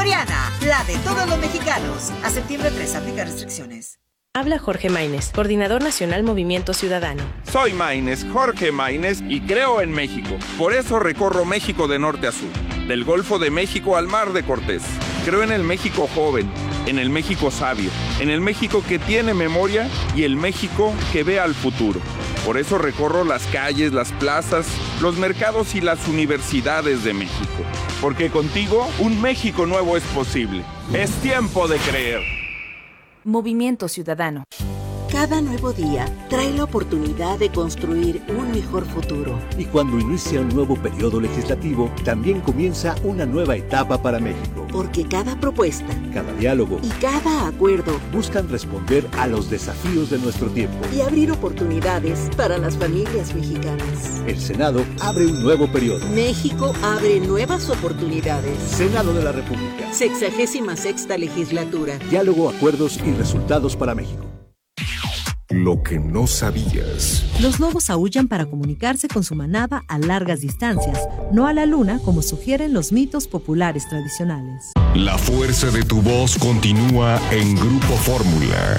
Soriana, la de todos los mexicanos. A septiembre 3, aplica restricciones. Habla Jorge Maínez, Coordinador Nacional Movimiento Ciudadano. Soy Maínez, Jorge Maínez, y creo en México. Por eso recorro México de norte a sur, del Golfo de México al Mar de Cortés. Creo en el México joven, en el México sabio, en el México que tiene memoria y el México que ve al futuro. Por eso recorro las calles, las plazas, los mercados y las universidades de México. Porque contigo, un México nuevo es posible. Es tiempo de creer. Movimiento Ciudadano. Cada nuevo día trae la oportunidad de construir un mejor futuro. Y cuando inicia un nuevo periodo legislativo, también comienza una nueva etapa para México. Porque cada propuesta, cada diálogo y cada acuerdo buscan responder a los desafíos de nuestro tiempo y abrir oportunidades para las familias mexicanas. El Senado abre un nuevo periodo. México abre nuevas oportunidades. Senado de la República. 66ª legislatura. Diálogo, acuerdos y resultados para México. Lo que no sabías. Los lobos aúllan para comunicarse con su manada a largas distancias, no a la luna como sugieren los mitos populares tradicionales. La fuerza de tu voz continúa en Grupo Fórmula.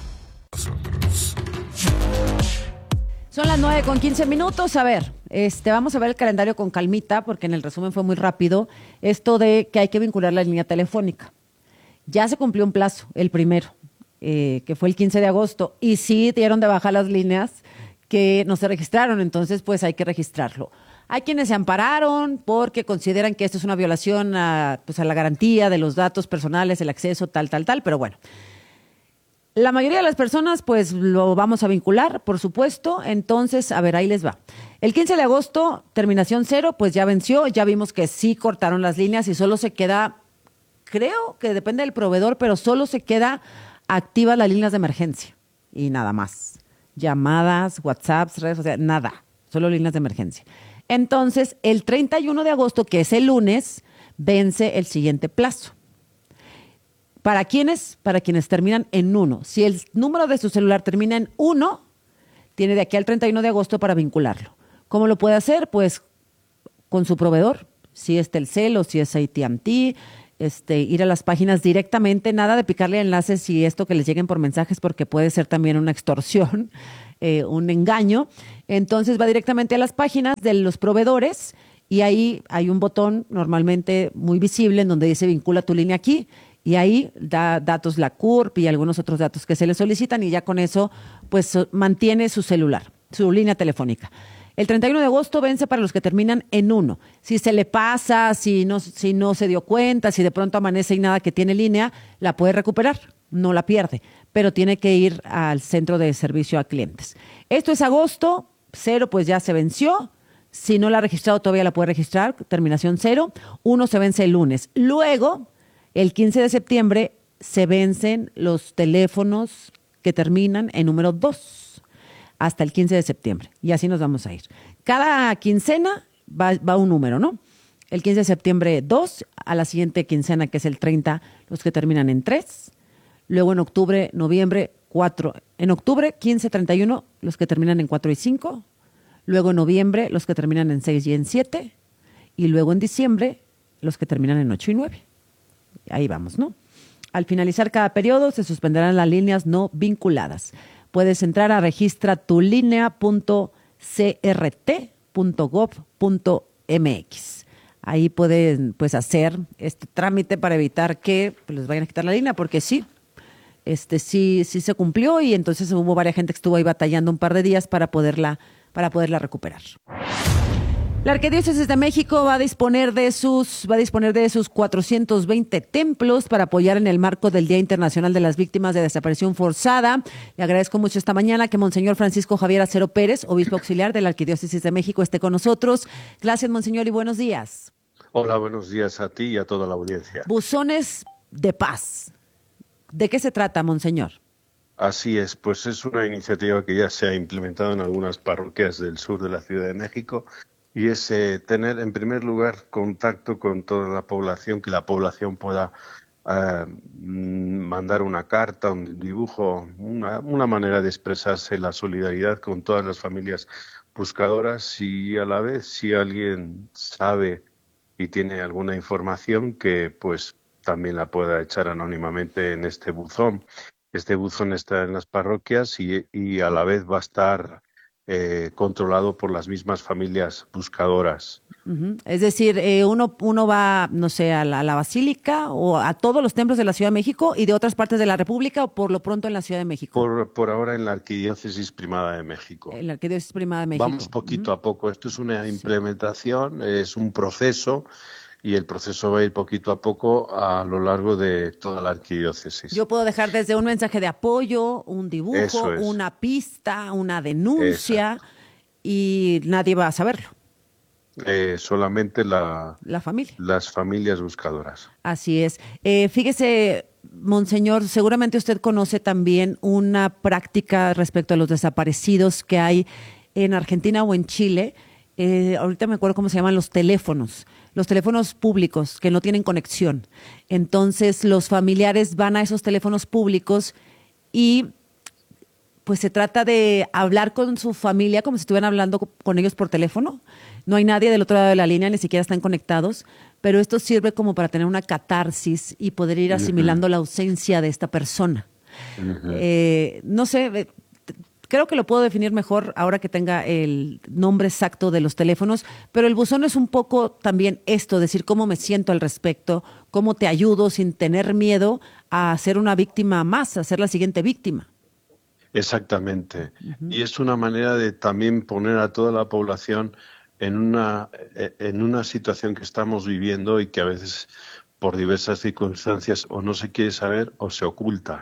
Son las 9:15. A ver, vamos a ver el calendario con calmita, porque en el resumen fue muy rápido. Esto de que hay que vincular la línea telefónica. Ya se cumplió un plazo, el primero. Que fue el 15 de agosto, y sí dieron de baja las líneas que no se registraron, entonces pues hay que registrarlo. Hay quienes se ampararon porque consideran que esto es una violación a la garantía de los datos personales, el acceso, tal, pero bueno. La mayoría de las personas pues lo vamos a vincular, por supuesto, entonces, a ver, ahí les va. El 15 de agosto, terminación 0, pues ya venció, ya vimos que sí cortaron las líneas y solo se queda, creo que depende del proveedor, pero solo se queda activa las líneas de emergencia y nada más. Llamadas, WhatsApps, redes sociales, nada. Solo líneas de emergencia. Entonces, el 31 de agosto, que es el lunes, vence el siguiente plazo. ¿Para quiénes? Para quienes terminan en 1. Si el número de su celular termina en 1, tiene de aquí al 31 de agosto para vincularlo. ¿Cómo lo puede hacer? Pues con su proveedor, si es Telcel o si es AT&T, ir a las páginas directamente, nada de picarle enlaces y esto que les lleguen por mensajes, porque puede ser también una extorsión, un engaño. Entonces va directamente a las páginas de los proveedores y ahí hay un botón normalmente muy visible en donde dice vincula tu línea aquí, y ahí da datos la CURP y algunos otros datos que se le solicitan, y ya con eso pues mantiene su celular, su línea telefónica. El 31 de agosto vence para los que terminan en 1. Si se le pasa, si no se dio cuenta, si de pronto amanece y nada que tiene línea, la puede recuperar, no la pierde, pero tiene que ir al centro de servicio a clientes. Esto es agosto, 0 pues ya se venció. Si no la ha registrado todavía la puede registrar, terminación 0. 1 se vence el lunes. Luego, el 15 de septiembre, se vencen los teléfonos que terminan en número 2. Hasta el 15 de septiembre. Y así nos vamos a ir. Cada quincena va un número, ¿no? El 15 de septiembre 2, a la siguiente quincena, que es el 30, los que terminan en 3. Luego en octubre, noviembre, 4. En octubre, 15, 31, los que terminan en 4 y 5. Luego en noviembre, los que terminan en 6 y en 7. Y luego en diciembre, los que terminan en 8 y 9. Ahí vamos, ¿no? Al finalizar cada periodo, se suspenderán las líneas no vinculadas. Puedes entrar a registratulinea.crt.gov.mx. Ahí pueden hacer este trámite para evitar que les vayan a quitar la línea, porque sí se cumplió, y entonces hubo varias gente que estuvo ahí batallando un par de días para poderla recuperar. La Arquidiócesis de México va a disponer de sus 420 templos para apoyar en el marco del Día Internacional de las Víctimas de Desaparición Forzada. Le agradezco mucho esta mañana que Monseñor Francisco Javier Acero Pérez, obispo auxiliar de la Arquidiócesis de México, esté con nosotros. Gracias, Monseñor, y buenos días. Hola, buenos días a ti y a toda la audiencia. Buzones de paz. ¿De qué se trata, Monseñor? Así es, pues es una iniciativa que ya se ha implementado en algunas parroquias del sur de la Ciudad de México. Y es tener, en primer lugar, contacto con toda la población, que la población pueda mandar una carta, un dibujo, una manera de expresarse la solidaridad con todas las familias buscadoras, y a la vez, si alguien sabe y tiene alguna información, que pues también la pueda echar anónimamente en este buzón. Este buzón está en las parroquias y a la vez va a estar controlado por las mismas familias buscadoras. Uh-huh. Es decir, uno va, no sé, a la Basílica o a todos los templos de la Ciudad de México y de otras partes de la República, o por lo pronto en la Ciudad de México. Por ahora en la Arquidiócesis Primada de México. En la Arquidiócesis Primada de México. Vamos poquito a poco. Esto es una implementación, es un proceso. Y el proceso va a ir poquito a poco a lo largo de toda la arquidiócesis. Yo puedo dejar desde un mensaje de apoyo, un dibujo, una pista, una denuncia, y nadie va a saberlo. Solamente la familia. Las familias buscadoras. Así es. Fíjese, Monseñor, seguramente usted conoce también una práctica respecto a los desaparecidos que hay en Argentina o en Chile. Ahorita me acuerdo cómo se llaman los teléfonos públicos que no tienen conexión. Entonces los familiares van a esos teléfonos públicos y pues se trata de hablar con su familia como si estuvieran hablando con ellos por teléfono. No hay nadie del otro lado de la línea, ni siquiera están conectados, pero esto sirve como para tener una catarsis y poder ir asimilando la ausencia de esta persona. No sé, creo que lo puedo definir mejor ahora que tenga el nombre exacto de los teléfonos, pero el buzón es un poco también esto, decir cómo me siento al respecto, cómo te ayudo sin tener miedo a ser una víctima más, a ser la siguiente víctima. Exactamente. Y es una manera de también poner a toda la población en una situación que estamos viviendo y que a veces por diversas circunstancias o no se quiere saber o se oculta.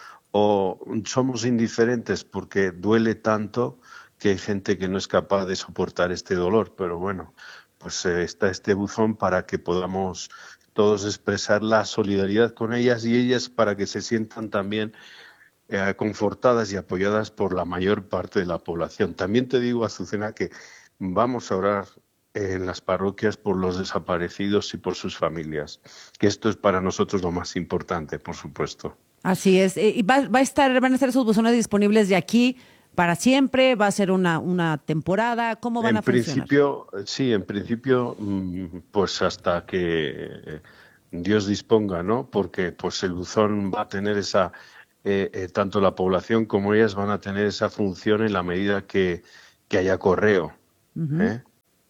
O somos indiferentes porque duele tanto que hay gente que no es capaz de soportar este dolor. Pero bueno, pues está este buzón para que podamos todos expresar la solidaridad con ellas y ellas para que se sientan también confortadas y apoyadas por la mayor parte de la población. También te digo, Azucena, que vamos a orar en las parroquias por los desaparecidos y por sus familias, que esto es para nosotros lo más importante, por supuesto. Así es. ¿Y van a estar esos buzones disponibles de aquí para siempre? ¿Va a ser una temporada? ¿Cómo van a funcionar? En principio, pues hasta que Dios disponga, ¿no? Porque pues el buzón va a tener esa, tanto la población como ellas van a tener esa función en la medida que haya correo. Uh-huh.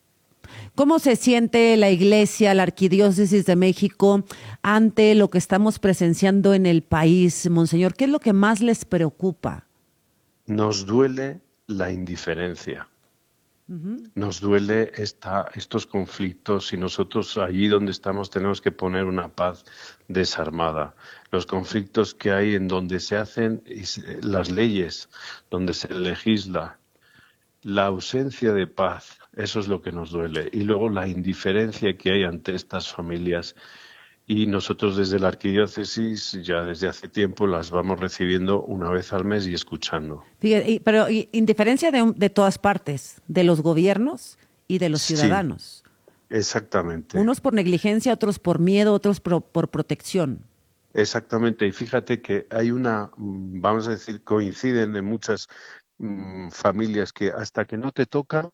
¿Cómo se siente la Iglesia, la Arquidiócesis de México ante lo que estamos presenciando en el país, Monseñor? ¿Qué es lo que más les preocupa? Nos duele la indiferencia. Nos duele estos conflictos y nosotros allí donde estamos tenemos que poner una paz desarmada. Los conflictos que hay en donde se hacen las leyes, donde se legisla, la ausencia de paz, eso es lo que nos duele. Y luego la indiferencia que hay ante estas familias. Y nosotros desde la Arquidiócesis ya desde hace tiempo las vamos recibiendo una vez al mes y escuchando. Pero indiferencia de todas partes, de los gobiernos y de los ciudadanos. Exactamente. Unos por negligencia, otros por miedo, otros por protección. Exactamente. Y fíjate que hay vamos a decir, coinciden en muchas familias que hasta que no te toca,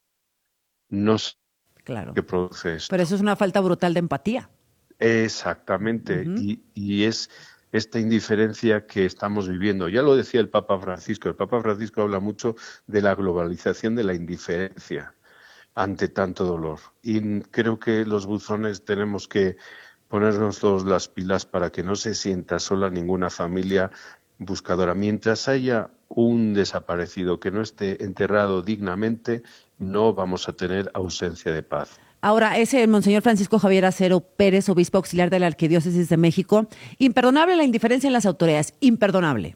no sé qué produce esto. Pero eso es una falta brutal de empatía. Exactamente, y es esta indiferencia que estamos viviendo. Ya lo decía el Papa Francisco. El Papa Francisco habla mucho de la globalización de la indiferencia ante tanto dolor. Y creo que los buzones tenemos que ponernos todos las pilas para que no se sienta sola ninguna familia buscadora. Mientras haya un desaparecido que no esté enterrado dignamente, no vamos a tener ausencia de paz. Ahora, ese Monseñor Francisco Javier Acero Pérez, obispo auxiliar de la Arquidiócesis de México, imperdonable la indiferencia en las autoridades, imperdonable.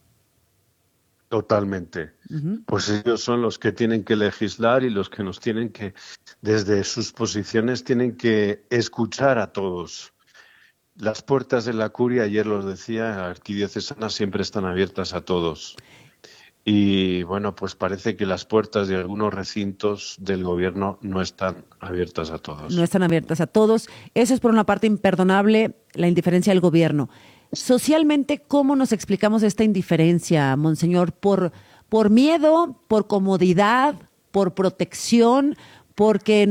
Totalmente. Pues ellos son los que tienen que legislar y los que nos tienen que, desde sus posiciones, tienen que escuchar a todos. Las puertas de la curia, ayer los decía, arquidiocesanas siempre están abiertas a todos. Y bueno, pues parece que las puertas de algunos recintos del gobierno no están abiertas a todos. No están abiertas a todos. Eso es por una parte imperdonable, la indiferencia del gobierno. Socialmente, ¿cómo nos explicamos esta indiferencia, Monseñor? ¿Por miedo, por comodidad, por protección, porque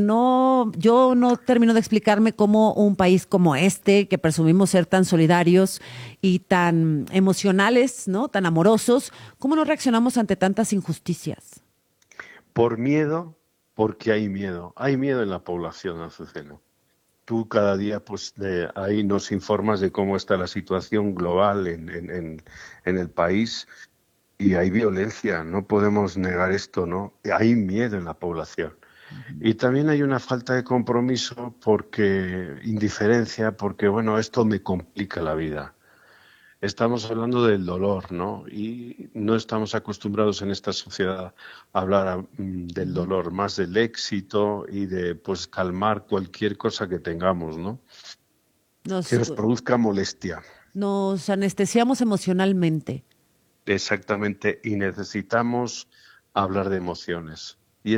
yo no termino de explicarme cómo un país como este, que presumimos ser tan solidarios y tan emocionales, ¿no? Tan amorosos, ¿cómo no reaccionamos ante tantas injusticias? Por miedo, porque hay miedo. Hay miedo en la población, Azucena. Tú cada día, pues, ahí nos informas de cómo está la situación global en el país y hay violencia, no podemos negar esto, ¿no? Hay miedo en la población. Y también hay una falta de compromiso indiferencia, porque, bueno, esto me complica la vida. Estamos hablando del dolor, ¿no? Y no estamos acostumbrados en esta sociedad a hablar del dolor, más del éxito y de, pues, calmar cualquier cosa que tengamos, ¿no? Que nos produzca molestia. Nos anestesiamos emocionalmente. Exactamente, y necesitamos hablar de emociones. Y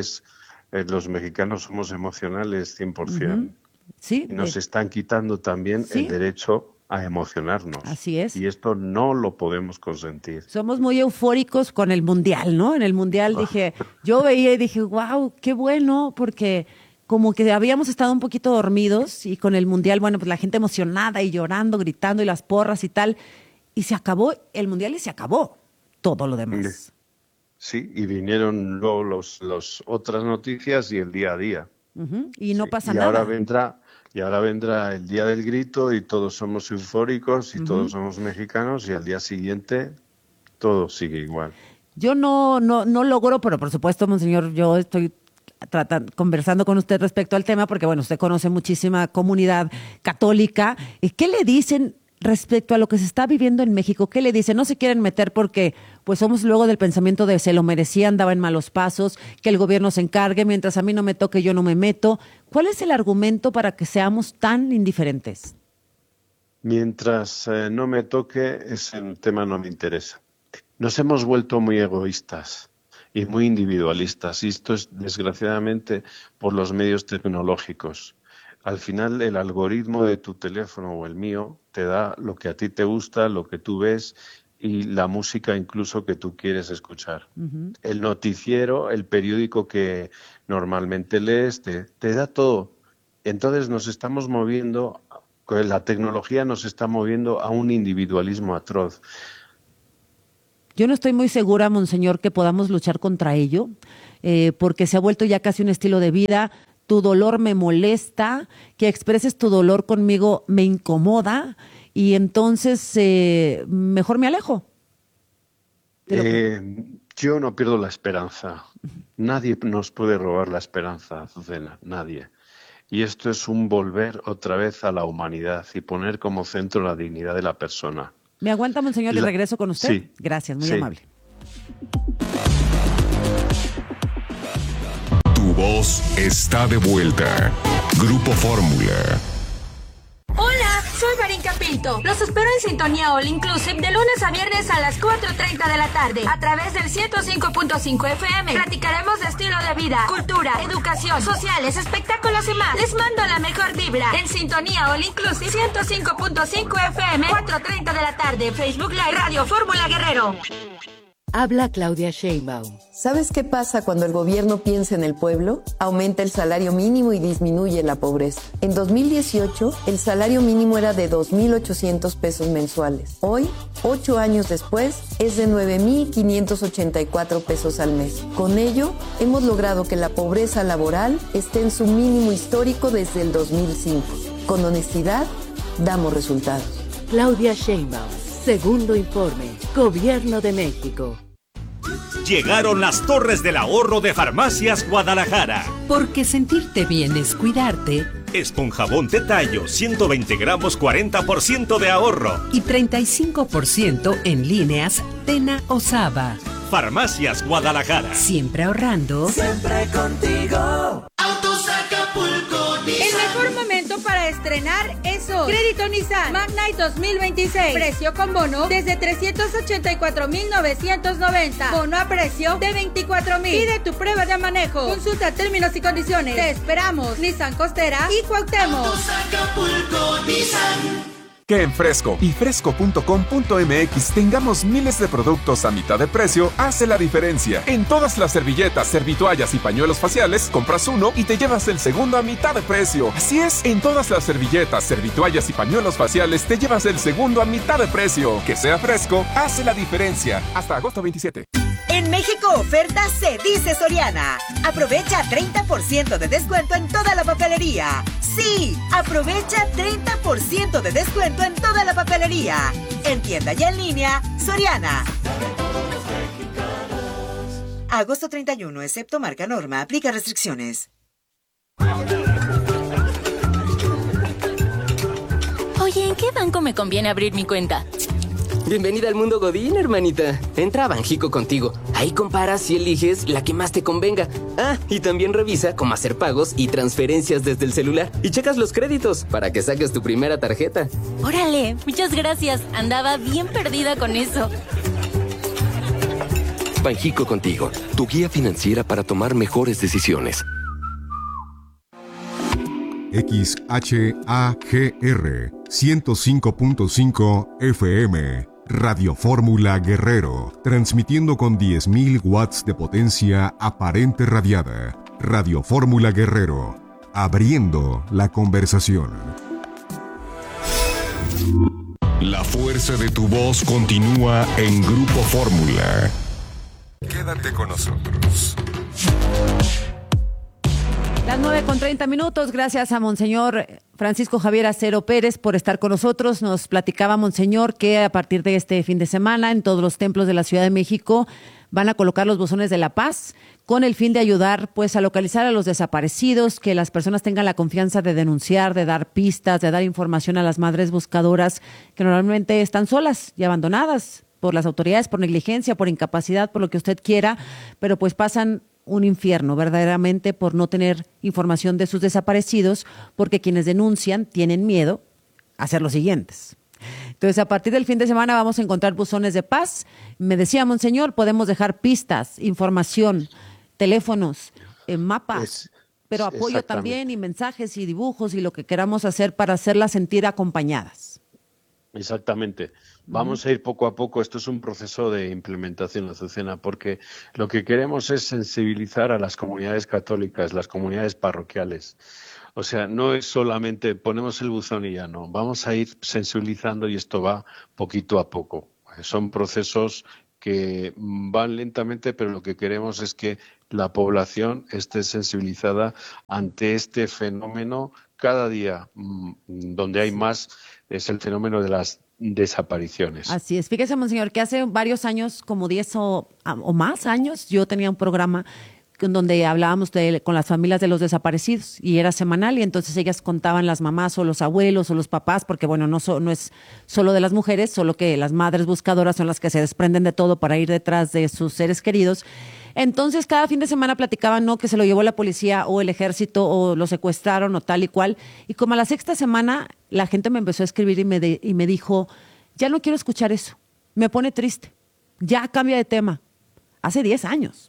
los mexicanos somos emocionales 100%. Sí. Y nos están quitando también el derecho a emocionarnos. Así es. Y esto no lo podemos consentir. Somos muy eufóricos con el Mundial, ¿no? En el Mundial yo veía y dije, wow, qué bueno, porque como que habíamos estado un poquito dormidos y con el Mundial, bueno, pues la gente emocionada y llorando, gritando y las porras y tal. Y se acabó el Mundial y se acabó todo lo demás. Sí, y vinieron luego los otras noticias y el día a día. Y no pasa nada. Y ahora vendrá el día del grito y todos somos eufóricos y todos somos mexicanos y al día siguiente todo sigue igual. Yo no logro, pero por supuesto, monseñor, yo estoy conversando con usted respecto al tema porque, bueno, usted conoce muchísima comunidad católica. ¿Qué le dicen respecto a lo que se está viviendo en México? ¿Qué le dicen? No se quieren meter porque pues somos luego del pensamiento de se lo merecía, andaba en malos pasos, que el gobierno se encargue, mientras a mí no me toque yo no me meto. ¿Cuál es el argumento para que seamos tan indiferentes? Mientras no me toque, ese tema no me interesa. Nos hemos vuelto muy egoístas y muy individualistas, y esto es desgraciadamente por los medios tecnológicos. Al final el algoritmo de tu teléfono o el mío te da lo que a ti te gusta, lo que tú ves y la música incluso que tú quieres escuchar. El noticiero, el periódico que normalmente lees, te da todo. Entonces nos estamos moviendo, la tecnología nos está moviendo a un individualismo atroz. Yo no estoy muy segura, monseñor, que podamos luchar contra ello, porque se ha vuelto ya casi un estilo de vida. Tu dolor me molesta, que expreses tu dolor conmigo me incomoda y entonces mejor me alejo. Yo no pierdo la esperanza. Nadie nos puede robar la esperanza, Azucena, nadie. Y esto es un volver otra vez a la humanidad y poner como centro la dignidad de la persona. ¿Me aguanta, monseñor, y regreso con usted? Sí. Gracias, muy amable. Tu voz está de vuelta. Grupo Fórmula. Hola, soy Marinka Pinto. Los espero en Sintonía All Inclusive de lunes a viernes a las 4:30 de la tarde a través del 105.5 FM. Platicaremos de estilo de vida, cultura, educación, sociales, espectáculos y más. Les mando la mejor vibra en Sintonía All Inclusive 105.5 FM, 4:30 de la tarde. Facebook Live, Radio Fórmula Guerrero. Habla Claudia Sheinbaum. ¿Sabes qué pasa cuando el gobierno piensa en el pueblo? Aumenta el salario mínimo y disminuye la pobreza. En 2018, el salario mínimo era de 2,800 pesos mensuales. Hoy, 8 años después, es de 9,584 pesos al mes. Con ello, hemos logrado que la pobreza laboral esté en su mínimo histórico desde el 2005. Con honestidad, damos resultados. Claudia Sheinbaum. Segundo informe. Gobierno de México. Llegaron las Torres del Ahorro de Farmacias Guadalajara. Porque sentirte bien es cuidarte. Esponjabón Tetallo, 120 gramos, 40% de ahorro. Y 35% en líneas Tena o Saba. Farmacias Guadalajara. Siempre ahorrando. Siempre contigo. Autos Acapulco Nissan. El mejor momento para estrenar es hoy. Crédito Nissan Magnite 2026. Precio con bono desde 384,990. Bono a precio de 24,000. Pide tu prueba de manejo. Consulta términos y condiciones. Te esperamos. Nissan Costera y Cuauhtémoc. Autos Acapulco Nissan. Que en Fresco y fresco.com.mx tengamos miles de productos a mitad de precio hace la diferencia. En todas las servilletas, servitoallas y pañuelos faciales, compras uno y te llevas el segundo a mitad de precio. Así es, en todas las servilletas, servitoallas y pañuelos faciales te llevas el segundo a mitad de precio. Que sea Fresco hace la diferencia. Hasta agosto 27. En México oferta se dice Soriana. Aprovecha 30% de descuento en toda la papelería. Sí, aprovecha 30% de descuento en toda la papelería. En tienda y en línea, Soriana. Agosto 31, excepto marca Norma, aplica restricciones. Oye, ¿en qué banco me conviene abrir mi cuenta? Bienvenida al mundo Godín, hermanita. Entra a Banjico Contigo. Ahí comparas y eliges la que más te convenga. Ah, y también revisa cómo hacer pagos y transferencias desde el celular. Y checas los créditos para que saques tu primera tarjeta. ¡Órale! Muchas gracias. Andaba bien perdida con eso. Banjico Contigo, tu guía financiera para tomar mejores decisiones. XHAGR 105.5 FM Radio Fórmula Guerrero, transmitiendo con 10.000 watts de potencia aparente radiada. Radio Fórmula Guerrero, abriendo la conversación. La fuerza de tu voz continúa en Grupo Fórmula. Quédate con nosotros. Las 9:30. Gracias a Monseñor Francisco Javier Acero Pérez por estar con nosotros. Nos platicaba Monseñor que a partir de este fin de semana en todos los templos de la Ciudad de México van a colocar los buzones de la paz con el fin de ayudar pues a localizar a los desaparecidos, que las personas tengan la confianza de denunciar, de dar pistas, de dar información a las madres buscadoras que normalmente están solas y abandonadas por las autoridades, por negligencia, por incapacidad, por lo que usted quiera, pero pues pasan un infierno verdaderamente por no tener información de sus desaparecidos, porque quienes denuncian tienen miedo a hacer los siguientes. Entonces, a partir del fin de semana vamos a encontrar buzones de paz. Me decía Monseñor, podemos dejar pistas, información, teléfonos, mapas, pero apoyo también y mensajes y dibujos y lo que queramos hacer para hacerlas sentir acompañadas. Exactamente. Vamos a ir poco a poco. Esto es un proceso de implementación, Azucena, porque lo que queremos es sensibilizar a las comunidades católicas, las comunidades parroquiales. O sea, no es solamente ponemos el buzón y ya no. Vamos a ir sensibilizando y esto va poquito a poco. Son procesos que van lentamente, pero lo que queremos es que la población esté sensibilizada ante este fenómeno cada día. Donde hay más es el fenómeno de las desapariciones. Así es. Fíjese, Monseñor, que hace varios años, como 10 o más años, yo tenía un programa donde hablábamos con las familias de los desaparecidos y era semanal, y entonces ellas contaban, las mamás o los abuelos o los papás, porque bueno, no es solo de las mujeres, solo que las madres buscadoras son las que se desprenden de todo para ir detrás de sus seres queridos. Entonces cada fin de semana platicaban, no, que se lo llevó la policía o el ejército o lo secuestraron o tal y cual, y como a la sexta semana la gente me empezó a escribir y me dijo, ya no quiero escuchar eso, me pone triste, ya cambia de tema. Hace 10 años.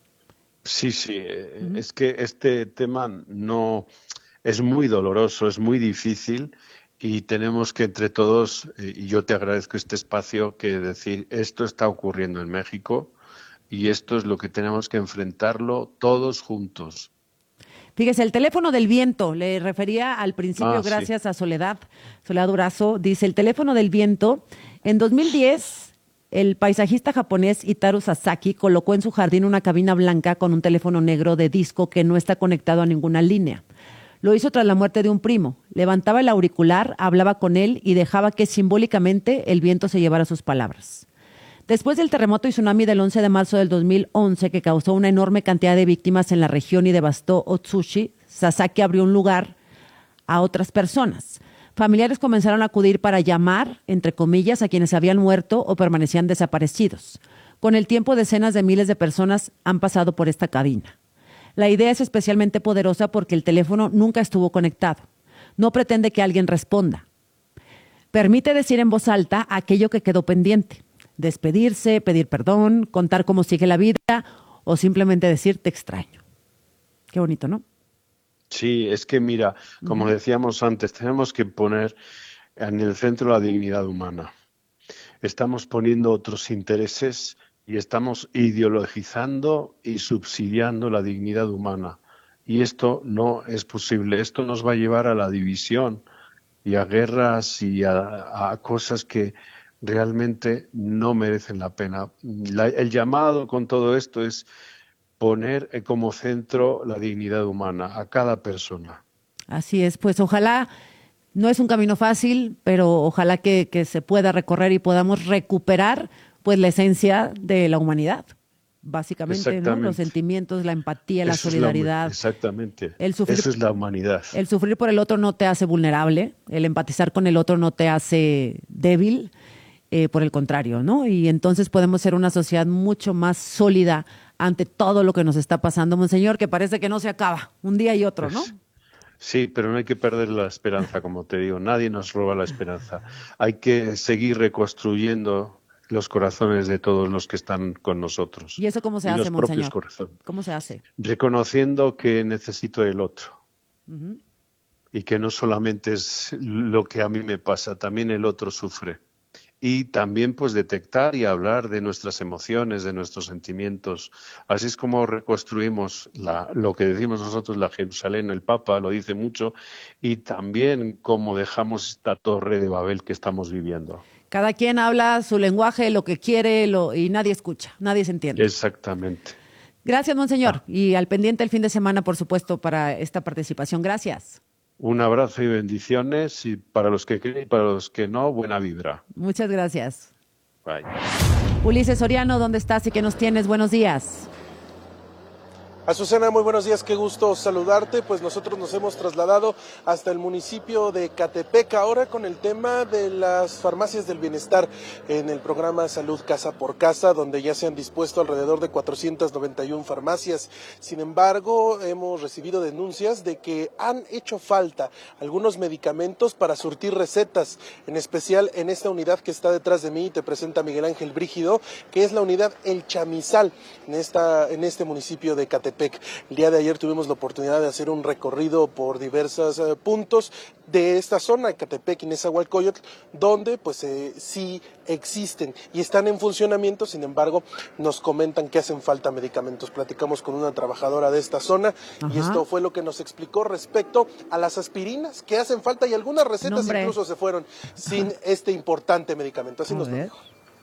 Sí, es que este tema no es muy doloroso, es muy difícil y tenemos que entre todos, y yo te agradezco este espacio, que decir esto está ocurriendo en México y esto es lo que tenemos que enfrentarlo todos juntos. Fíjese, el teléfono del viento, le refería al principio gracias a Soledad Durazo, dice el teléfono del viento, en 2010... el paisajista japonés Itaru Sasaki colocó en su jardín una cabina blanca con un teléfono negro de disco que no está conectado a ninguna línea. Lo hizo tras la muerte de un primo. Levantaba el auricular, hablaba con él y dejaba que simbólicamente el viento se llevara sus palabras. Después del terremoto y tsunami del 11 de marzo del 2011, que causó una enorme cantidad de víctimas en la región y devastó Otsushi, Sasaki abrió un lugar a otras personas. Familiares comenzaron a acudir para llamar, entre comillas, a quienes habían muerto o permanecían desaparecidos. Con el tiempo, decenas de miles de personas han pasado por esta cabina. La idea es especialmente poderosa porque el teléfono nunca estuvo conectado. No pretende que alguien responda. Permite decir en voz alta aquello que quedó pendiente. Despedirse, pedir perdón, contar cómo sigue la vida o simplemente decir te extraño. Qué bonito, ¿no? Sí, es que mira, como decíamos antes, tenemos que poner en el centro la dignidad humana. Estamos poniendo otros intereses y estamos ideologizando y subsidiando la dignidad humana. Y esto no es posible. Esto nos va a llevar a la división y a guerras y a cosas que realmente no merecen la pena. El llamado con todo esto es poner como centro la dignidad humana a cada persona. Así es, pues ojalá, no es un camino fácil, pero ojalá que se pueda recorrer y podamos recuperar pues la esencia de la humanidad, básicamente, ¿no? Los sentimientos, la empatía, la solidaridad. Exactamente, eso es la humanidad. El sufrir por el otro no te hace vulnerable, el empatizar con el otro no te hace débil, por el contrario, ¿no? Y entonces podemos ser una sociedad mucho más sólida ante todo lo que nos está pasando, monseñor, que parece que no se acaba, un día y otro, ¿no? Sí, pero no hay que perder la esperanza, como te digo, nadie nos roba la esperanza. Hay que seguir reconstruyendo los corazones de todos los que están con nosotros. ¿Y eso cómo se hace, monseñor? ¿Cómo se hace? Reconociendo que necesito el otro. Uh-huh. Y que no solamente es lo que a mí me pasa, también el otro sufre. Y también pues detectar y hablar de nuestras emociones, de nuestros sentimientos. Así es como reconstruimos lo que decimos nosotros, la Jerusalén, el Papa lo dice mucho, y también cómo dejamos esta torre de Babel que estamos viviendo. Cada quien habla su lenguaje, lo que quiere, y nadie escucha, nadie se entiende. Exactamente. Gracias, monseñor. Y al pendiente el fin de semana, por supuesto, para esta participación. Gracias. Un abrazo y bendiciones, y para los que creen y para los que no, buena vibra. Muchas gracias. Bye. Ulises Soriano, ¿dónde estás y qué nos tienes? Buenos días. Azucena, muy buenos días, qué gusto saludarte. Pues nosotros nos hemos trasladado hasta el municipio de Catepec, ahora con el tema de las farmacias del bienestar en el programa Salud Casa por Casa, donde ya se han dispuesto alrededor de 491 farmacias. Sin embargo, hemos recibido denuncias de que han hecho falta algunos medicamentos para surtir recetas, en especial en esta unidad que está detrás de mí, y te presenta Miguel Ángel Brígido, que es la unidad El Chamizal, en este municipio de Catepec. El día de ayer tuvimos la oportunidad de hacer un recorrido por diversos puntos de esta zona, Catepec y Nezahualcóyotl, donde pues sí existen y están en funcionamiento. Sin embargo, nos comentan que hacen falta medicamentos. Platicamos con una trabajadora de esta zona. Ajá. Y esto fue lo que nos explicó respecto a las aspirinas que hacen falta, y algunas recetas incluso se fueron sin este importante medicamento. Así nos lo dijo.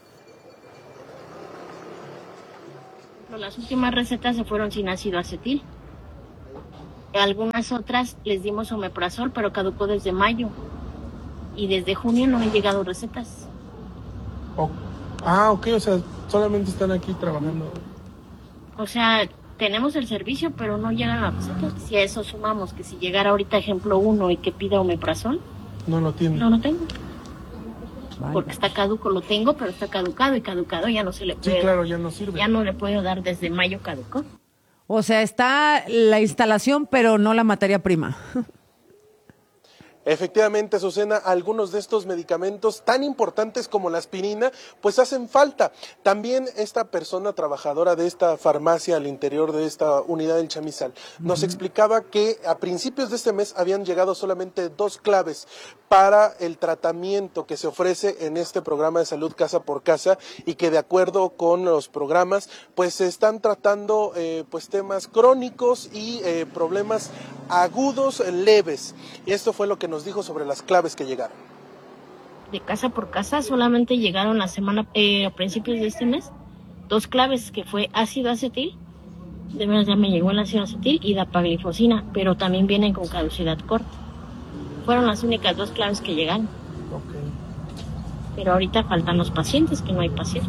Las últimas recetas se fueron sin ácido acetil. Algunas otras les dimos omeprazol, pero caducó desde mayo. Y desde junio no han llegado recetas. Ok, o sea, solamente están aquí trabajando. O sea, tenemos el servicio, pero no llegan las recetas. Si a eso sumamos que si llegara ahorita ejemplo 1 y que pida omeprazol, no lo tiene. No lo tengo. Vale. Porque está caduco, lo tengo, pero está caducado, y caducado ya no se le puede. Sí, claro, ya no sirve. Ya no le puedo dar, desde mayo caducó. O sea, está la instalación, pero no la materia prima. Efectivamente, Azucena, algunos de estos medicamentos tan importantes como la aspirina, pues hacen falta. También esta persona trabajadora de esta farmacia al interior de esta unidad del Chamizal nos explicaba que a principios de este mes habían llegado solamente 2 claves para el tratamiento que se ofrece en este programa de Salud Casa por Casa, y que de acuerdo con los programas, pues se están tratando pues temas crónicos y problemas agudos leves. Y esto fue lo que nos dijo sobre las claves que llegaron. De Casa por Casa solamente llegaron la semana, a principios de este mes, 2 claves, que fue ácido acetil, de verdad ya me llegó el ácido acetil, y dapaglifosina, pero también vienen con caducidad corta. Fueron las únicas 2 claves que llegaron. Okay. Pero ahorita faltan los pacientes, que no hay pacientes.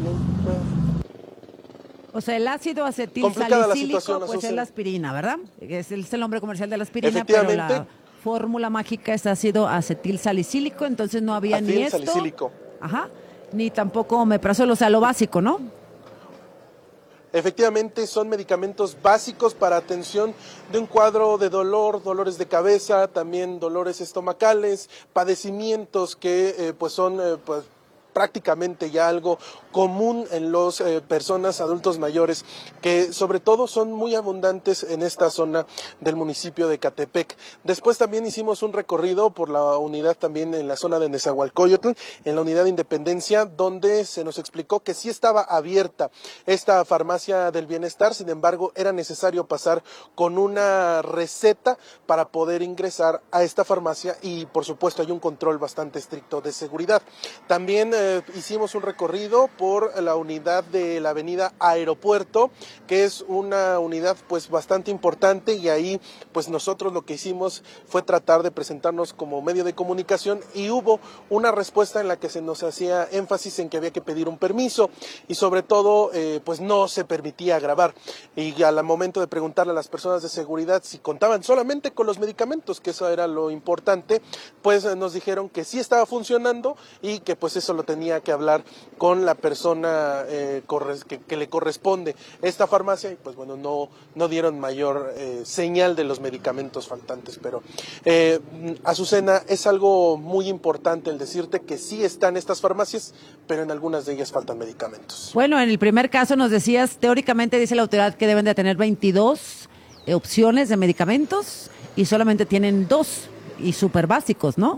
O sea, el ácido acetil salicílico, pues es la aspirina, ¿verdad? Es el nombre comercial de la aspirina, pero la fórmula mágica es ácido acetil salicílico, entonces no había ni esto. Salicílico. Ajá, ni tampoco omeprazol, o sea, lo básico, ¿no? Efectivamente, son medicamentos básicos para atención de un cuadro de dolor, dolores de cabeza, también dolores estomacales, padecimientos que pues son prácticamente ya algo común en las personas adultos mayores, que sobre todo son muy abundantes en esta zona del municipio de Ecatepec. Después también hicimos un recorrido por la unidad también en la zona de Nezahualcóyotl, en la unidad de Independencia, donde se nos explicó que sí estaba abierta esta farmacia del bienestar, sin embargo era necesario pasar con una receta para poder ingresar a esta farmacia y por supuesto hay un control bastante estricto de seguridad. También hicimos un recorrido por la unidad de la avenida Aeropuerto, que es una unidad pues bastante importante, y ahí pues nosotros lo que hicimos fue tratar de presentarnos como medio de comunicación y hubo una respuesta en la que se nos hacía énfasis en que había que pedir un permiso y sobre todo pues no se permitía grabar, y al momento de preguntarle a las personas de seguridad si contaban solamente con los medicamentos, que eso era lo importante, pues nos dijeron que sí estaba funcionando y que pues eso lo tenía que hablar con la persona que le corresponde esta farmacia, y pues bueno, no dieron mayor señal de los medicamentos faltantes, pero Azucena, es algo muy importante el decirte que sí están estas farmacias, pero en algunas de ellas faltan medicamentos. Bueno, en el primer caso nos decías, teóricamente dice la autoridad que deben de tener 22 opciones de medicamentos y solamente tienen 2 y súper básicos, ¿no?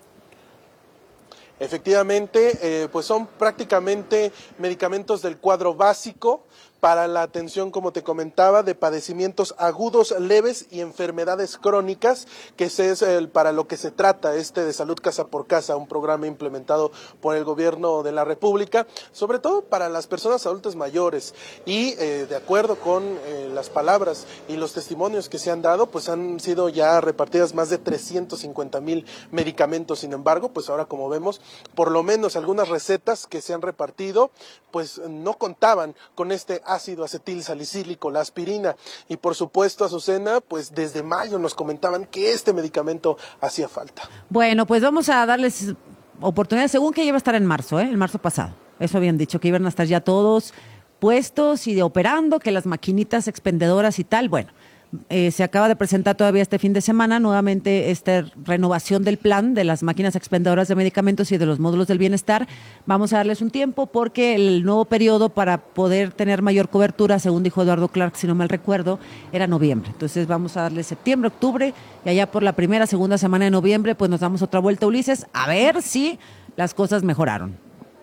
Efectivamente, pues son prácticamente medicamentos del cuadro básico para la atención, como te comentaba, de padecimientos agudos, leves y enfermedades crónicas, que ese es para lo que se trata de Salud Casa por Casa, un programa implementado por el gobierno de la República, sobre todo para las personas adultas mayores. Y de acuerdo con las palabras y los testimonios que se han dado, pues han sido ya repartidas más de 350,000 medicamentos. Sin embargo, pues ahora, como vemos, por lo menos algunas recetas que se han repartido, pues no contaban con este ácido acetil salicílico, la aspirina, y por supuesto, Azucena, pues desde mayo nos comentaban que este medicamento hacía falta. Bueno, pues vamos a darles oportunidad, según que iba a estar en marzo, el marzo pasado, eso habían dicho, que iban a estar ya todos puestos y operando, que las maquinitas expendedoras y tal. Bueno, se acaba de presentar todavía este fin de semana nuevamente esta renovación del plan de las máquinas expendedoras de medicamentos y de los módulos del bienestar. Vamos a darles un tiempo porque el nuevo periodo para poder tener mayor cobertura, según dijo Eduardo Clark, si no mal recuerdo, era noviembre. Entonces vamos a darle septiembre, octubre, y allá por la primera, segunda semana de noviembre pues nos damos otra vuelta, Ulises, a ver si las cosas mejoraron.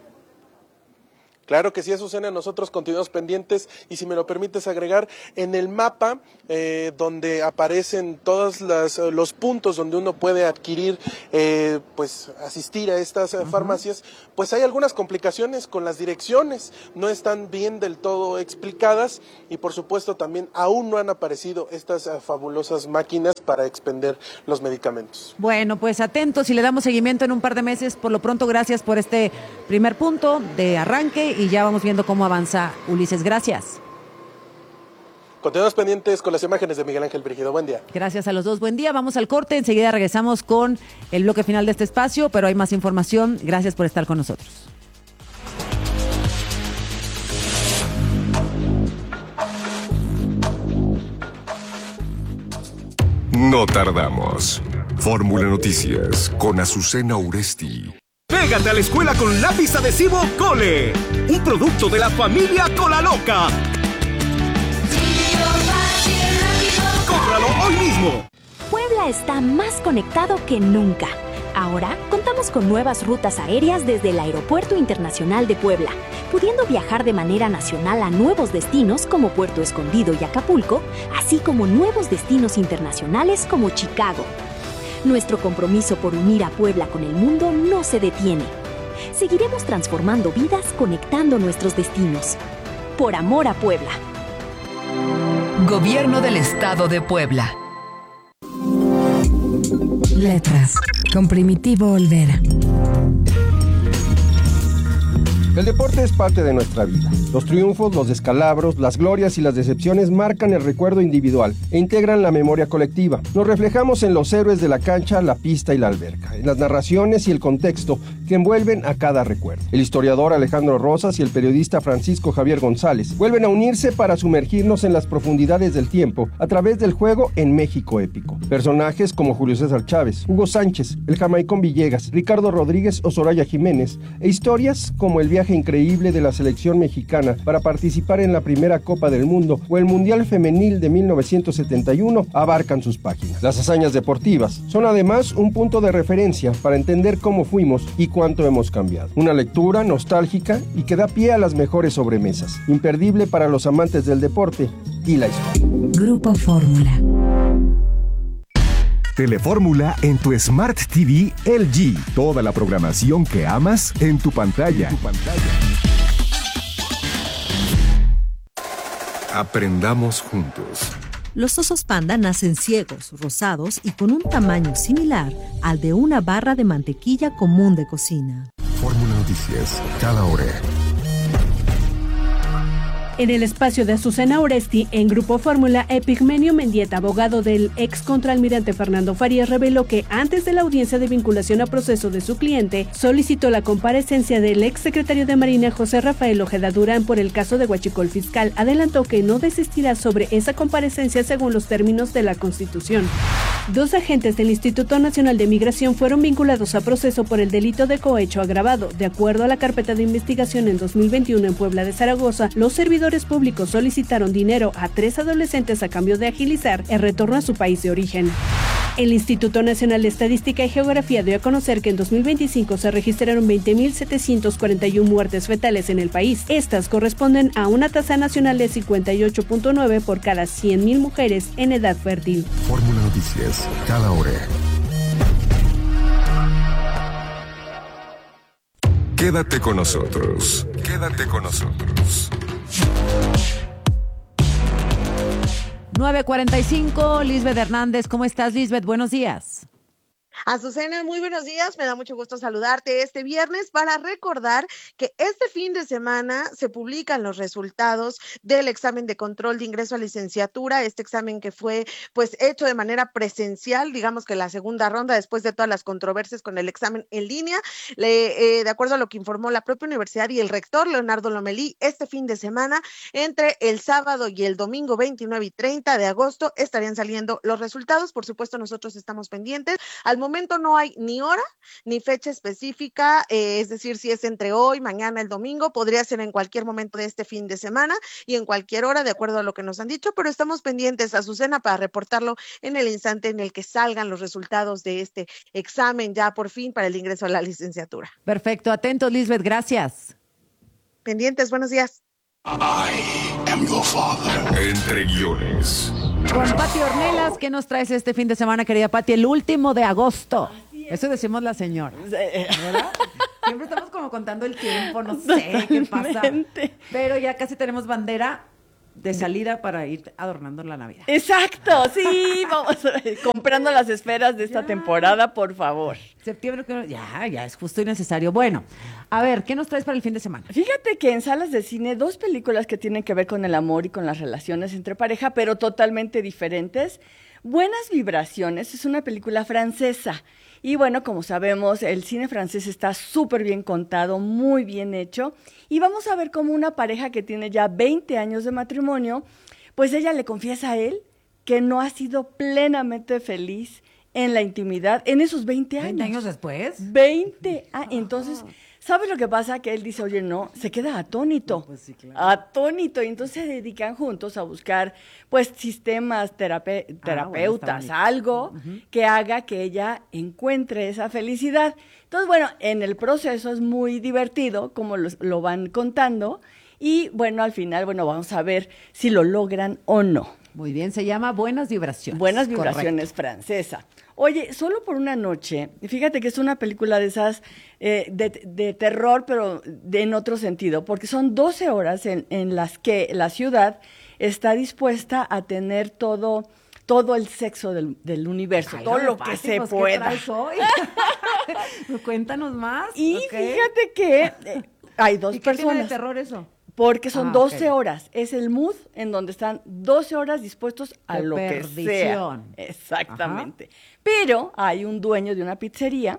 Claro que sí, Azucena, nosotros continuamos pendientes, y si me lo permites agregar, en el mapa donde aparecen todos los puntos donde uno puede adquirir, pues asistir a estas farmacias, pues hay algunas complicaciones con las direcciones, no están bien del todo explicadas, y por supuesto también aún no han aparecido estas fabulosas máquinas para expender los medicamentos. Bueno, pues atentos y le damos seguimiento en un par de meses. Por lo pronto, gracias por este primer punto de arranque y ya vamos viendo cómo avanza, Ulises. Gracias. Continuamos pendientes con las imágenes de Miguel Ángel Brígido. Buen día. Gracias a los dos. Buen día. Vamos al corte. Enseguida regresamos con el bloque final de este espacio, pero hay más información. Gracias por estar con nosotros. No tardamos. Fórmula Noticias con Azucena Uresti. Pégate a la escuela con lápiz adhesivo Cole, un producto de la familia Colaloca. ¡Cómpralo hoy mismo! Puebla está más conectado que nunca. Ahora contamos con nuevas rutas aéreas desde el Aeropuerto Internacional de Puebla, pudiendo viajar de manera nacional a nuevos destinos como Puerto Escondido y Acapulco, así como nuevos destinos internacionales como Chicago. Nuestro compromiso por unir a Puebla con el mundo no se detiene. Seguiremos transformando vidas, conectando nuestros destinos. Por amor a Puebla. Gobierno del Estado de Puebla. Letras, con Primitivo Olvera. El deporte es parte de nuestra vida. Los triunfos, los descalabros, las glorias y las decepciones marcan el recuerdo individual e integran la memoria colectiva. Nos reflejamos en los héroes de la cancha, la pista y la alberca, en las narraciones y el contexto que envuelven a cada recuerdo. El historiador Alejandro Rosas y el periodista Francisco Javier González vuelven a unirse para sumergirnos en las profundidades del tiempo a través del juego en México épico. Personajes como Julio César Chávez, Hugo Sánchez, el jamaicón Villegas, Ricardo Rodríguez o Soraya Jiménez, e historias como el viaje increíble de la selección mexicana para participar en la primera Copa del Mundo o el Mundial Femenil de 1971 abarcan sus páginas. Las hazañas deportivas son además un punto de referencia para entender cómo fuimos y cuánto hemos cambiado. Una lectura nostálgica y que da pie a las mejores sobremesas, imperdible para los amantes del deporte y la historia. Grupo Fórmula. Telefórmula en tu Smart TV LG. Toda la programación que amas en tu pantalla. Aprendamos juntos. Los osos panda nacen ciegos, rosados y con un tamaño similar al de una barra de mantequilla común de cocina. Fórmula Noticias, cada hora. En el espacio de Azucena Oresti, en Grupo Fórmula, Epigmenio Mendieta, abogado del ex contraalmirante Fernando Farías, reveló que antes de la audiencia de vinculación a proceso de su cliente, solicitó la comparecencia del ex secretario de Marina José Rafael Ojeda Durán por el caso de Huachicol Fiscal. Adelantó que no desistirá sobre esa comparecencia según los términos de la Constitución. 2 agentes del Instituto Nacional de Migración fueron vinculados a proceso por el delito de cohecho agravado. De acuerdo a la carpeta de investigación en 2021 en Puebla de Zaragoza, los servidores públicos solicitaron dinero a 3 adolescentes a cambio de agilizar el retorno a su país de origen. El Instituto Nacional de Estadística y Geografía dio a conocer que en 2025 se registraron 20.741 muertes fetales en el país. Estas corresponden a una tasa nacional de 58.9 por cada 100.000 mujeres en edad fértil. Fórmula Noticias, cada hora. Quédate con nosotros. Quédate con nosotros. 9:45, Lisbeth Hernández. ¿Cómo estás, Lisbeth? Buenos días. Azucena, muy buenos días, me da mucho gusto saludarte este viernes para recordar que este fin de semana se publican los resultados del examen de control de ingreso a licenciatura, este examen que fue pues hecho de manera presencial, digamos que la segunda ronda después de todas las controversias con el examen en línea, de acuerdo a lo que informó la propia universidad y el rector Leonardo Lomelí, este fin de semana, entre el sábado y el domingo 29 y 30 de agosto estarían saliendo los resultados, por supuesto nosotros estamos pendientes. Al momento no hay ni hora ni fecha específica, es decir, si es entre hoy, mañana, el domingo, podría ser en cualquier momento de este fin de semana y en cualquier hora, de acuerdo a lo que nos han dicho, pero estamos pendientes, Azucena, para reportarlo en el instante en el que salgan los resultados de este examen ya por fin para el ingreso a la licenciatura. Perfecto, atentos, Lisbeth, gracias. Pendientes, buenos días. I am your father. Entre guiones. Con Pati Ornelas, ¿qué nos traes este fin de semana, querida Pati? El último de agosto. Eso decimos la señora, ¿verdad? Siempre estamos como contando el tiempo, no sé qué pasa. Pero ya casi tenemos bandera de salida para ir adornando la Navidad. Exacto, sí, vamos comprando las esferas de esta temporada, por favor. Septiembre, ya es justo y necesario. Bueno, a ver, ¿qué nos traes para el fin de semana? Fíjate que en salas de cine, 2 películas que tienen que ver con el amor y con las relaciones entre pareja, pero totalmente diferentes. Buenas Vibraciones es una película francesa. Y bueno, como sabemos, el cine francés está súper bien contado, muy bien hecho. Y vamos a ver cómo una pareja que tiene ya 20 años de matrimonio, pues ella le confiesa a él que no ha sido plenamente feliz en la intimidad en esos 20 años. ¿20 años después? 20 años. Entonces, ¿sabes lo que pasa? Que él dice, oye, no, se queda atónito. Pues sí, claro. Atónito. Y entonces se dedican juntos a buscar, pues, sistemas terapeutas, algo que haga que ella encuentre esa felicidad. Entonces, bueno, en el proceso es muy divertido, como lo van contando. Y, bueno, al final, bueno, vamos a ver si lo logran o no. Muy bien, se llama Buenas Vibraciones. Buenas Vibraciones, francesa. Oye, Solo por una noche, fíjate que es una película de esas de terror, pero en otro sentido, porque son 12 horas en las que la ciudad está dispuesta a tener todo el sexo del universo, todo lo que se pueda. Cuéntanos más. Y fíjate que hay 2 ¿Y qué personas. tiene de terror eso? Porque son 12 horas. Es el mood en donde están 12 horas dispuestos a lo que sea. Exactamente. Ajá. Pero hay un dueño de una pizzería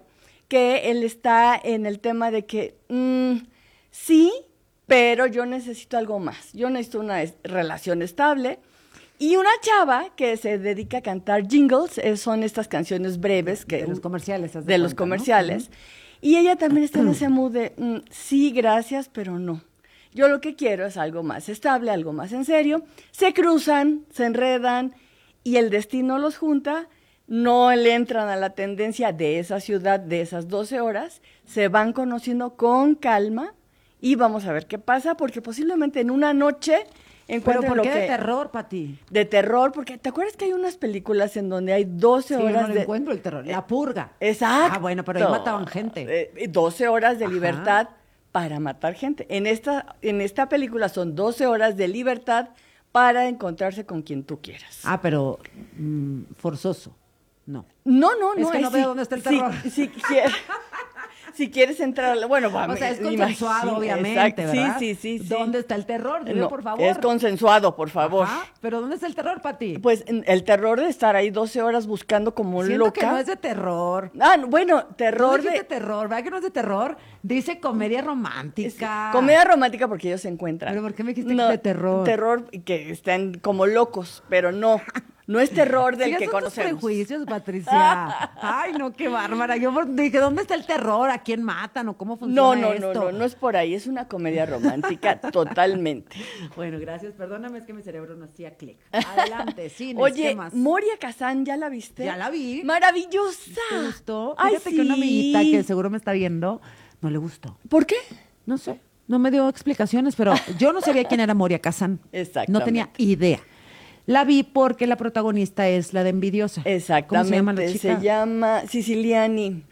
que él está en el tema de que sí, pero yo necesito algo más. Yo necesito una relación estable. Y una chava que se dedica a cantar jingles, son estas canciones breves que de los comerciales. De los comerciales. ¿No? Y ella también está en ese mood de sí, gracias, pero no. Yo lo que quiero es algo más estable, algo más en serio. Se cruzan, se enredan y el destino los junta. No le entran a la tendencia de esa ciudad, de esas 12 horas. Se van conociendo con calma y vamos a ver qué pasa, porque posiblemente en una noche... ¿Pero por qué de terror, Pati? De terror, porque ¿te acuerdas que hay unas películas en donde hay 12 horas no encuentro el terror, La Purga. Exacto. Ah, bueno, pero ahí mataban gente. 12 horas de libertad para matar gente. En esta película son 12 horas de libertad para encontrarse con quien tú quieras. Ah, pero forzoso. No. No. Es que no veo dónde está el terror. Si quieres entrar, bueno, vamos. O sea, es consensuado, obviamente, ¿verdad? Sí. ¿Dónde está el terror? Dime, por favor. Es consensuado, por favor. Ajá, pero ¿dónde está el terror, Pati? Pues el terror de estar ahí 12 horas buscando como Siento loca. que no es de terror. Ah, bueno, terror no de terror, ¿verdad que no es de terror? Dice comedia romántica. Comedia romántica porque ellos se encuentran. ¿Pero por qué me dijiste que es de terror? Terror que están como locos, pero no. No es terror del que conocemos. Prejuicios, Patricia. Ay, no, qué bárbara. Yo dije, ¿dónde está el terror? ¿A quién matan? ¿O cómo funciona esto? No es por ahí. Es una comedia romántica totalmente. Bueno, gracias. Perdóname, es que mi cerebro no hacía clic. Adelante, cines, Oye, ¿qué más? Moria Kazan, ¿ya la viste? Ya la vi. ¡Maravillosa! ¿Te gustó? Ay, Fíjate que una amiguita que seguro me está viendo, no le gustó. ¿Por qué? No sé. No me dio explicaciones, pero yo no sabía quién era Moria Kazan. Exactamente. No tenía idea. La vi porque la protagonista es la de Envidiosa. Exactamente. ¿Cómo se llama la chica? Se llama Siciliani.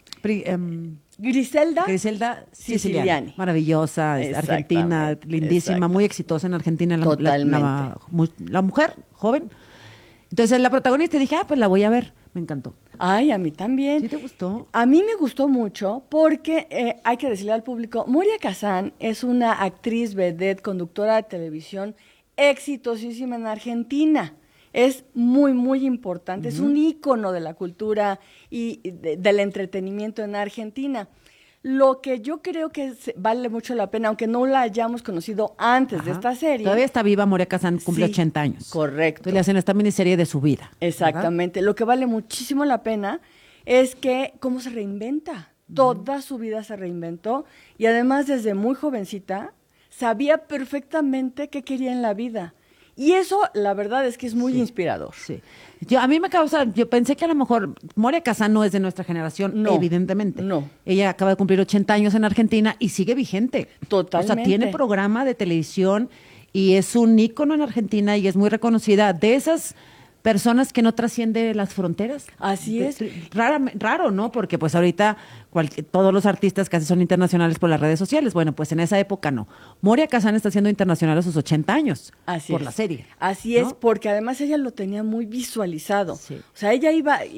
Griselda Siciliani. Maravillosa, es argentina, lindísima, muy exitosa en Argentina. La mujer joven. Entonces la protagonista dije, pues la voy a ver. Me encantó. Ay, a mí también. ¿Sí te gustó? A mí me gustó mucho porque, hay que decirle al público, Moria Kazan es una actriz, vedette, conductora de televisión exitosísima en Argentina. Es muy, muy importante. Es un ícono de la cultura y del entretenimiento en Argentina. Lo que yo creo que vale mucho la pena, aunque no la hayamos conocido antes de esta serie. Todavía está viva Moria Kazan, cumple 80 años. Correcto. Entonces le hacen esta miniserie de su vida. Exactamente. ¿Verdad? Lo que vale muchísimo la pena es que cómo se reinventa. Toda su vida se reinventó y además desde muy jovencita sabía perfectamente qué quería en la vida. Y eso, la verdad, es que es muy inspirador. Sí. Yo pensé que a lo mejor Moria Kazan no es de nuestra generación, evidentemente. No. Ella acaba de cumplir 80 años en Argentina y sigue vigente. Totalmente. O sea, tiene programa de televisión y es un ícono en Argentina y es muy reconocida. De esas personas que no trasciende las fronteras. Así es. Raro, ¿no? Porque pues ahorita todos los artistas casi son internacionales por las redes sociales. Bueno, pues en esa época no. Moria Kazan está siendo internacional a sus 80 años. Así por es. la serie. Así es, porque además ella lo tenía muy visualizado. Sí. O sea, ella iba